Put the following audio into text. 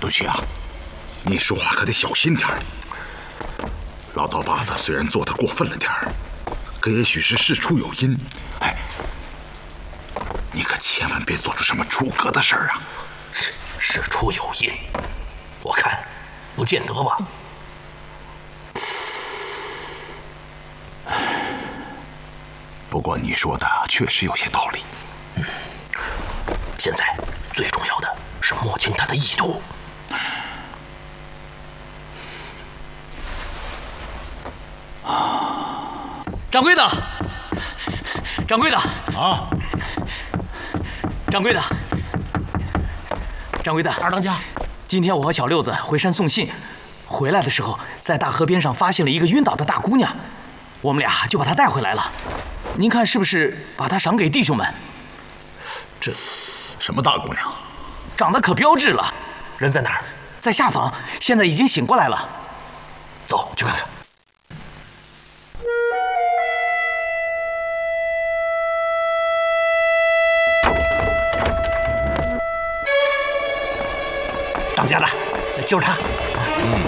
陆区啊，你说话可得小心点儿。老刀把子虽然做得过分了点儿，可也许是事出有因。哎，你可千万别做出什么出格的事儿啊！ 事出有因，我看不见得吧。 不过你说的确实有些道理。 现在最重要的是摸清他的意图。 掌柜的，掌柜的啊， 掌柜的，掌柜的， 二当家， 今天我和小六子回山送信，回来的时候在大河边上发现了一个晕倒的大姑娘，我们俩就把她带回来了。您看是不是把她赏给弟兄们？ 这什么大姑娘？ 长得可标致了。 人在哪儿？ 在下房，现在已经醒过来了。 走去看看。当家的，就是他。